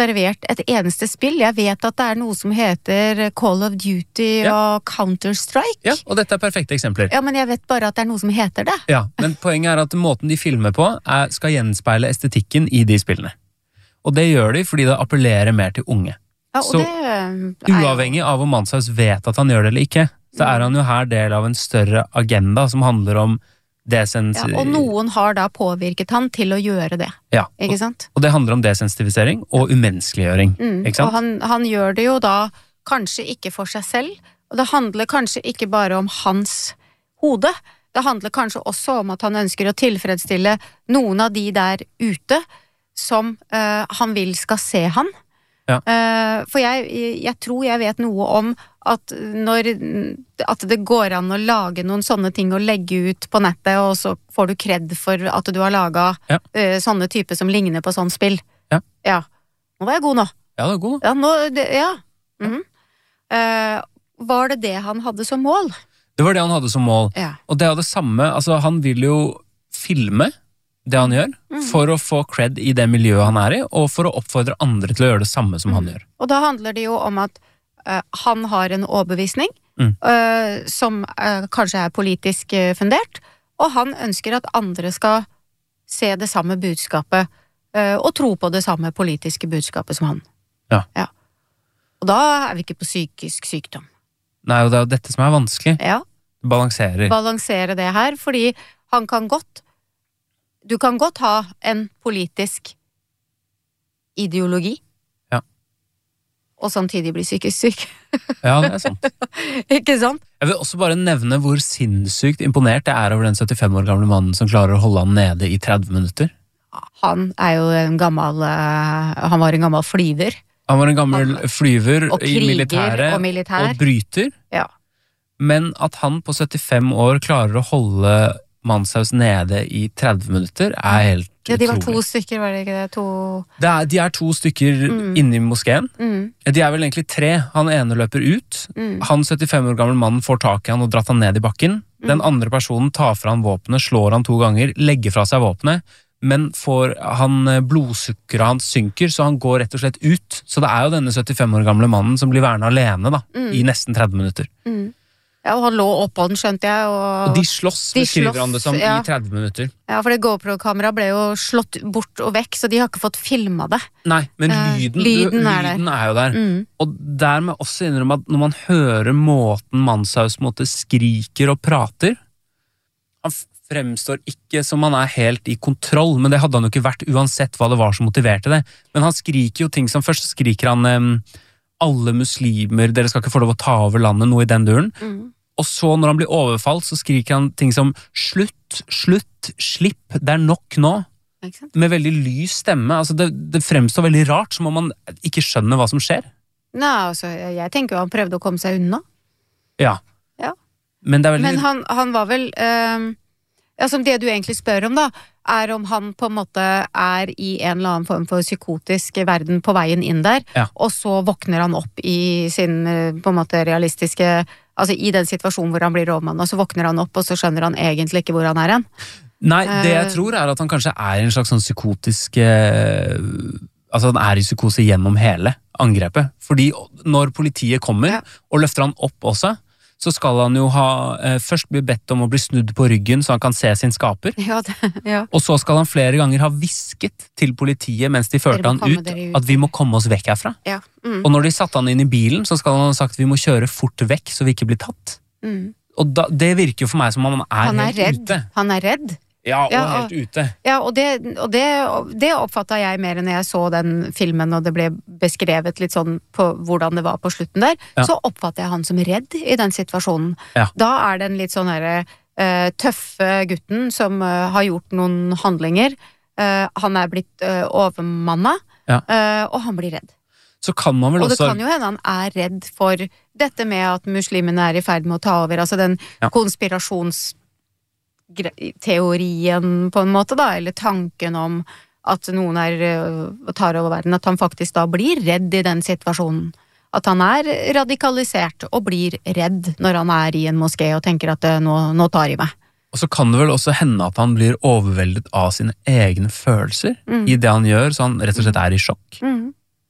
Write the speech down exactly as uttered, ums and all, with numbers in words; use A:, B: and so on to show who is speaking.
A: observert et eneste spill. Jeg vet at det er noe som heter Call of Duty ja. og Counter-Strike.
B: Ja, og dette er perfekte eksempler.
A: Ja, men jeg vet bare at det er noe som heter det.
B: Ja, men poenget er at måten de filmer på er, skal gjenspeile estetikken i de spillene. Og det gjør de fordi det appellerer mer til unge.
A: Ja, og
B: så
A: det er
B: uavhengig av om Manshaus vet at han gjør det eller ikke, så er han jo her del av en større agenda som handler om desens...
A: Ja, og noen har da påvirket han til å gjøre det,
B: ja,
A: ikke sant?
B: Og, og det handler om desensitivisering og umenneskeliggjøring,
A: mm,
B: ikke sant?
A: Og han, han gjør det jo da kanskje ikke for seg selv, og det handler kanskje ikke bare om hans hode, det handler kanskje også om at han ønsker å tilfredsstille noen av de der ute som uh, han vil skal se han.
B: Ja.
A: Uh, for jeg, jeg tror jeg vet noe om at når at det går an å lage noen sånne ting og legge ut på nettet, og så får du kred for at du har laget
B: ja.
A: uh, sånne typer som ligner på sånn spill.
B: Ja.
A: Ja. Nå var jeg god nå.
B: Ja, det er god nå.
A: Ja, nå, det, ja. Mm-hmm. uh, var det det han hadde som mål?
B: Det var det han hadde som mål.
A: Ja.
B: Og det er det samme, altså han vil jo filme det han gjør, mm. for å få cred i det miljøet han er i, og for å oppfordre andre til å gjøre det samme som mm. han gjør.
A: Og da handler det jo om at uh, han har en overbevisning,
B: mm.
A: uh, som uh, kanskje er politisk uh, fundert, og han ønsker at andre skal se det samme budskapet, uh, og tro på det samme politiske budskapet som han.
B: Ja.
A: Ja. Og da er vi ikke på psykisk sykdom.
B: Nei, og det er jo dette som er vanskelig.
A: Ja.
B: Balanserer.
A: Balansere det her, fordi han kan godt Du kan godt ha en politisk ideologi.
B: Ja.
A: Og samtidig bli psykisk syk.
B: Ja, det er sant.
A: Ikke sant?
B: Jeg vil også bare nevne hvor sinnssykt imponert jeg er over den syttifem år gamle mannen som klarer å holde han nede i tretti minutter.
A: Han er jo en gammel, han var en gammel flyver.
B: Han var en gammel han, flyver i militæret
A: og, militær.
B: og bryter.
A: Ja.
B: Men at han på syttifem år klarer å holde Manshaus nede i tretti minutter er helt utrolig.
A: Ja, de var to stykker, var det ikke det? To...
B: det er, de er to stykker mm. inne i moskeen.
A: Mm.
B: De er vel egentlig tre. Han ene løper ut. Mm. Han syttifem år gammel mannen får tak i han og dratt han ned i bakken. Mm. Den andre personen tar fra han våpenet, slår han to ganger, legger fra seg våpenet, men får han blodsukkeret hans synker, så han går rett og slett ut. Så det er jo denne syttifem år gamle mannen som blir værende alene da, mm. i nesten tretti minutter.
A: Mm. Ja, og han lå oppå den, skjønte jeg. Og,
B: og de slåss,
A: de
B: beskriver han det som,
A: ja.
B: i tretti minutter.
A: Ja, for det GoPro-kamera ble jo slått bort og vekk, så de har ikke fått filmet det.
B: Nei, men lyden, uh, lyden, er, lyden er jo der.
A: Mm.
B: Og dermed også innrømme at når man hører måten Manshaus måte skriker og prater, han fremstår ikke som han er helt i kontroll, men det hadde han jo ikke vært uansett hva det var som motiverte det. Men han skriker jo ting som, først skriker han um, alle muslimer, dere skal ikke få lov å ta over landet, noe i den duren.
A: Mm.
B: Og så når han blir overfalt, så skriker han ting som slutt, slutt, slipp, det er nok nå. Med veldig lys stemme. Altså det, det fremstår veldig rart, som om man ikke skjønner hva som skjer.
A: Nei, altså, jeg tenker jo han prøvde å komme seg unna.
B: Ja.
A: Ja.
B: Men, det er veldig...
A: Men han, han var vel... Uh, altså det du egentlig spør om da, er om han på en måte er i en eller annen form for psykotisk verden på veien inn der,
B: ja.
A: Og så våkner han opp i sin på en måte realistiske, altså i den situasjonen hvor han blir rovmann, og så våkner han opp, og så skjønner han egentlig ikke hvor han er hen.
B: Nei, det jeg tror er at han kanskje er i en slags sånn psykotisk, eh, altså han er i psykose gjennom hele angrepet, fordi når politiet kommer, ja. Og løfter han opp også, så skal han jo ha, eh, først bli bedt om å bli snudd på ryggen så han kan se sin skaper.
A: Ja, det, ja.
B: Og så skal han flere ganger ha visket til politiet mens de førte han ut, ut, at vi må komme oss vekk herfra.
A: Ja. Mm.
B: Og når de satte han inn i bilen, så skal han ha sagt vi må kjøre fort vekk så vi ikke blir tatt.
A: Mm.
B: Og da, det virker jo for meg som om han er,
A: han er
B: helt
A: redd.
B: ute.
A: Han er redd.
B: Ja, og
A: ja,
B: helt ute.
A: Ja, og det, og det, det oppfattet jeg mer når jeg så den filmen, og det ble beskrevet litt sånn på hvordan det var på slutten der, ja. Så oppfattet jeg han som redd i den situasjonen.
B: Ja.
A: Da er den litt sånn her uh, tøffe gutten som uh, har gjort noen handlinger. Uh, han er blitt uh, overmanna,
B: ja.
A: uh, og han blir redd.
B: Så kan man vel
A: og det
B: også...
A: kan jo hende han er redd for dette med at muslimene er i ferd med å ta over, altså den
B: ja.
A: konspirasjons teorien på en måte da, eller tanken om at noen er tar over verden, at han faktisk da blir redd i den situasjonen, at han er radikalisert og blir redd når han er i en moské og tenker at nå, nå tar de meg.
B: Og så kan det vel også hende at han blir overveldet av sine egne følelser mm. i det han gjør, så han rett og slett er i sjokk.
A: Mm.